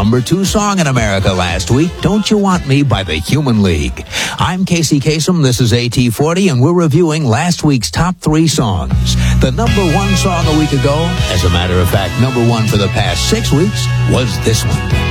number 2 song in America last week, Don't You Want Me by the Human League. I'm Casey Kasem, this is AT40, and we're reviewing last week's top 3 songs. The number 1 song a week ago, as a matter of fact, number 1 for the past 6 weeks, was this one.